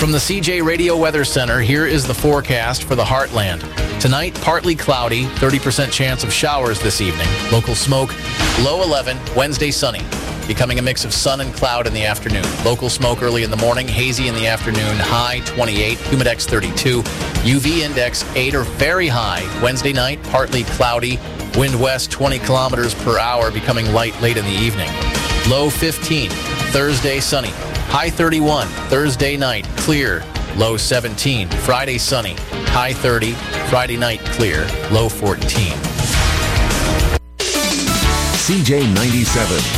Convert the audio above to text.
From the CJ Radio Weather Center, here is the forecast for the Heartland. Tonight, partly cloudy, 30% chance of showers this evening. Local smoke, low 11, Wednesday sunny. Becoming a mix of sun and cloud in the afternoon. Local smoke early in the morning, hazy in the afternoon, high 28, humidex 32, UV index 8 or very high. Wednesday night, partly cloudy, wind west 20 kilometers per hour, becoming light late in the evening. Low 15, Thursday sunny, high 31, Thursday night clear, low 17, Friday sunny, high 30, Friday night clear, low 14. CJ 97.